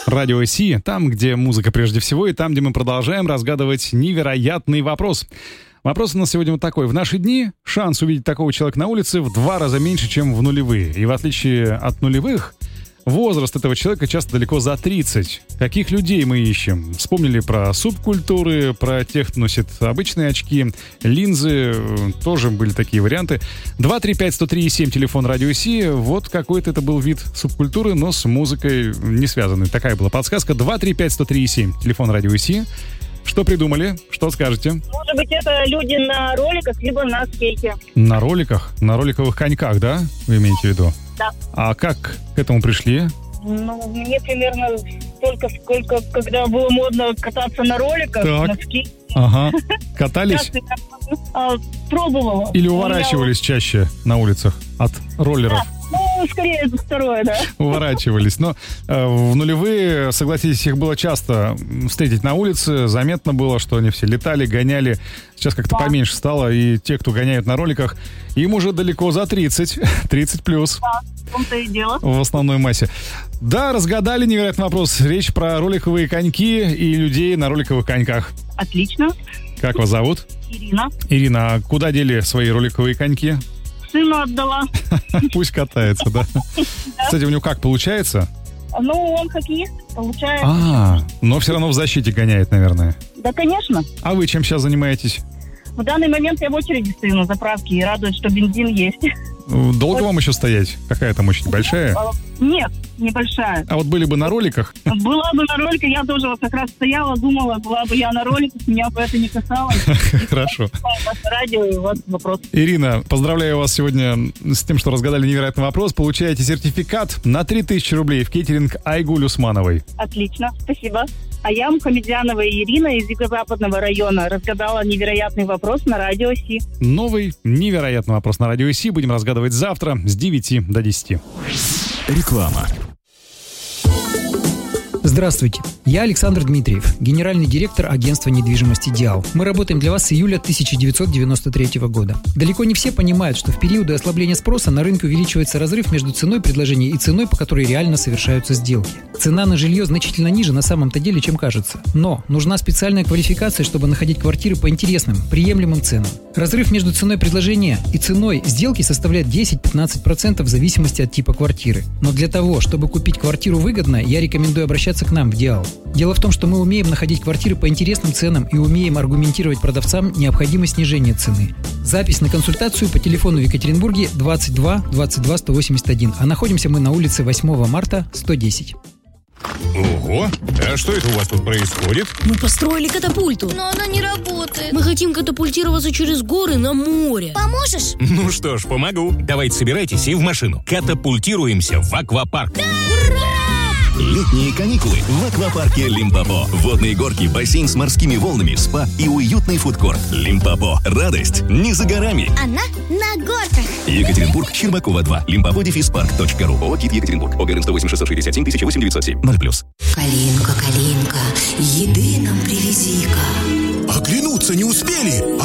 Радио Си, там, где музыка прежде всего, и там, где мы продолжаем разгадывать невероятный вопрос. Вопрос у нас сегодня вот такой. В наши дни шанс увидеть такого человека на улице в 2 раза меньше, чем в нулевые. И в отличие от нулевых, возраст этого человека часто далеко за 30. Каких людей мы ищем? Вспомнили про субкультуры, про тех, кто носит обычные очки, линзы, тоже были такие варианты. 235-103-7, телефон Радио Си. Вот какой-то это был вид субкультуры, но с музыкой не связанный. Такая была подсказка. 235-103-7, телефон Радио Си. Что придумали? Что скажете? Может быть, это люди на роликах, либо на скейте. На роликах? На роликовых коньках, да? Вы имеете в виду? Да. А как к этому пришли? Ну, мне примерно столько, сколько, когда было модно кататься на роликах, Так. на скейте. Ага. Катались? Пробовала. Или уворачивались чаще на улицах от роллеров? Ну, скорее, это второе, да. Уворачивались. Но в нулевые, согласитесь, их было часто встретить на улице. Заметно было, что они все летали, гоняли. Сейчас как-то поменьше стало. И те, кто гоняют на роликах, им уже далеко за 30. 30 плюс. Да, в том-то и дело. В основной массе. Да, разгадали невероятный вопрос. Речь про роликовые коньки и людей на роликовых коньках. Отлично. Как вас зовут? Ирина. Ирина, а куда дели свои роликовые коньки? Сыну отдала. Пусть катается, да? Кстати, у него как получается? Ну, он хоккеист, получается. Но все равно в защите гоняет, наверное. Да, конечно. А вы чем сейчас занимаетесь? В данный момент я в очереди стою на заправке и радуюсь, что бензин есть. Долго вам еще стоять? Какая там очередь? Большая? Нет, небольшая. А вот были бы на роликах? Была бы на роликах, я тоже вот как раз стояла, думала, была бы я на роликах, меня бы это не касалось. Хорошо. Радио, и вот вопрос. Ирина, поздравляю вас сегодня с тем, что разгадали невероятный вопрос. Получаете сертификат на 3000 рублей в кейтеринг Айгуль Усмановой. Отлично, спасибо. А я, Мухамедзянова Ирина из Юго-Западного района, разгадала невероятный вопрос на Радио Си. Новый невероятный вопрос на Радио Си будем разгадывать завтра с 9 до 10. Реклама. Здравствуйте, я Александр Дмитриев, генеральный директор агентства недвижимости «Диал». Мы работаем для вас с июля 1993 года. Далеко не все понимают, что в периоды ослабления спроса на рынке увеличивается разрыв между ценой предложения и ценой, по которой реально совершаются сделки. Цена на жилье значительно ниже на самом-то деле, чем кажется. Но нужна специальная квалификация, чтобы находить квартиры по интересным, приемлемым ценам. Разрыв между ценой предложения и ценой сделки составляет 10-15% в зависимости от типа квартиры. Но для того, чтобы купить квартиру выгодно, я рекомендую обращаться к нам в «Диал». Дело в том, что мы умеем находить квартиры по интересным ценам и умеем аргументировать продавцам необходимость снижения цены. Запись на консультацию по телефону в Екатеринбурге 22 22 181, а находимся мы на улице 8 марта, 110. Ого! А что это у вас тут происходит? Мы построили катапульту. Но она не работает. Мы хотим катапультироваться через горы на море. Поможешь? Ну что ж, помогу. Давайте собирайтесь и в машину. Катапультируемся в аквапарк. Да! Ура! Летние каникулы в аквапарке Лимпопо. Водные горки, бассейн с морскими волнами, спа и уютный фудкорт. Лимпопо. Радость не за горами. Она на горках. Екатеринбург, Щербакова 2. Limpopo-Park.ru. ООО «КИТ Екатеринбург». ОГРН 108 667 008 907. 0+. Калинка, Калинка, еды нам привези-ка. Оглянуться не успели,